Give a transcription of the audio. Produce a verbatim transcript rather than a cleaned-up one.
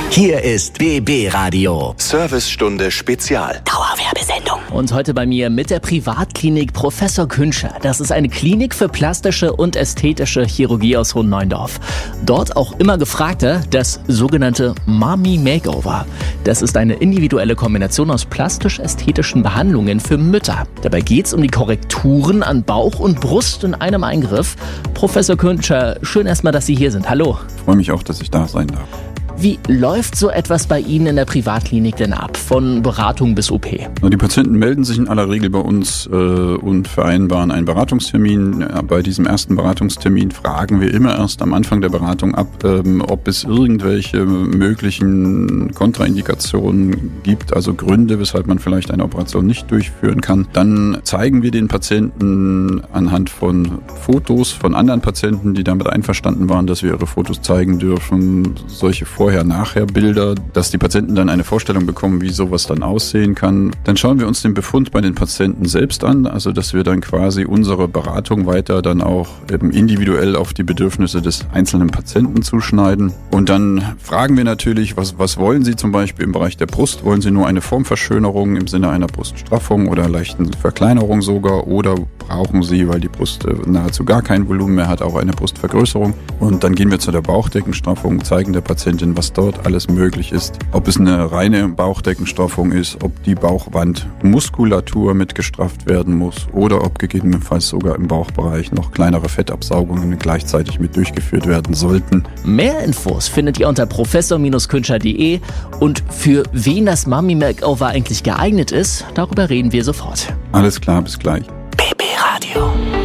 Hier ist B B Radio. Servicestunde Spezial. Dauerwerbesendung. Und heute bei mir mit der Privatklinik Professor Künscher. Das ist eine Klinik für plastische und ästhetische Chirurgie aus Hohenneuendorf. Dort auch immer gefragter das sogenannte Mommy Makeover. Das ist eine individuelle Kombination aus plastisch-ästhetischen Behandlungen für Mütter. Dabei geht es um die Korrekturen an Bauch und Brust in einem Eingriff. Professor Künscher, schön erstmal, dass Sie hier sind. Hallo. Ich freue mich auch, dass ich da sein darf. Wie läuft so etwas bei Ihnen in der Privatklinik denn ab, von Beratung bis O P? Die Patienten melden sich in aller Regel bei uns äh, und vereinbaren einen Beratungstermin. Ja, bei diesem ersten Beratungstermin fragen wir immer erst am Anfang der Beratung ab, ähm, ob es irgendwelche möglichen Kontraindikationen gibt, also Gründe, weshalb man vielleicht eine Operation nicht durchführen kann. Dann zeigen wir den Patienten anhand von Fotos von anderen Patienten, die damit einverstanden waren, dass wir ihre Fotos zeigen dürfen, solche Vorher-Nachher-Bilder, dass die Patienten dann eine Vorstellung bekommen, wie sowas dann aussehen kann. Dann schauen wir uns den Befund bei den Patienten selbst an, also dass wir dann quasi unsere Beratung weiter dann auch eben individuell auf die Bedürfnisse des einzelnen Patienten zuschneiden. Und dann fragen wir natürlich, was, was wollen Sie zum Beispiel im Bereich der Brust? Wollen Sie nur eine Formverschönerung im Sinne einer Bruststraffung oder leichten Verkleinerung sogar? Oder brauchen Sie, weil die Brust nahezu gar kein Volumen mehr hat, auch eine Brustvergrößerung? Und dann gehen wir zu der Bauchdeckenstraffung, zeigen der Patientin, was dort alles möglich ist. Ob es eine reine Bauchdeckenstraffung ist, ob die Bauchwandmuskulatur mit gestrafft werden muss oder ob gegebenenfalls sogar im Bauchbereich noch kleinere Fettabsaugungen gleichzeitig mit durchgeführt werden sollten. Mehr Infos findet ihr unter professor Künscher punkt de und für wen das Mommy Makeover eigentlich geeignet ist, darüber reden wir sofort. Alles klar, bis gleich. B B Radio.